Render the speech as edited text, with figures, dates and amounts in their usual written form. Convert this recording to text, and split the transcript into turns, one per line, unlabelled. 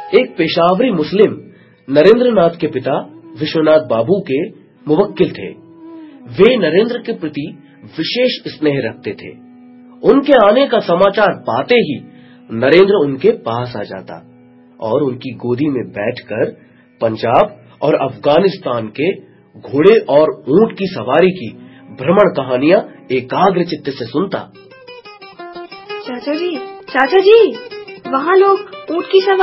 एक पेशावरी मुस्लिम नरेंद्र नाथ के पिता विश्वनाथ बाबू के मुवक्किल थे। वे नरेंद्र के प्रति विशेष स्नेह रखते थे। उनके आने का समाचार पाते ही नरेंद्र उनके पास आ जाता और उनकी गोदी में बैठकर पंजाब और अफगानिस्तान के घोड़े और ऊंट की सवारी की भ्रमण कहानियां एकाग्र चित्त से सुनता।
चाचा जी, वहाँ लोग ऊंट की सवारी